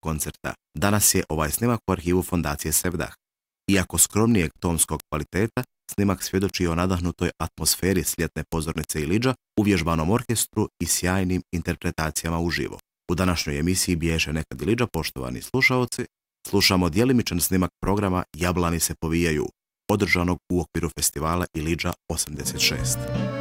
koncerta. Danas je ovaj snimak u arhivu Fondacije Sevdah. Iako skromnijeg tonskog kvaliteta, snimak svjedoči o nadahnutoj atmosferi s ljetne pozornice Iliđa, uvježbanom orkestru i sjajnim interpretacijama uživo. U današnjoj emisiji Bješe nekad Iliđa, poštovani slušaoci, slušamo djelimičan snimak programa Jablani se povijaju, održanog u okviru festivala Iliđa 86.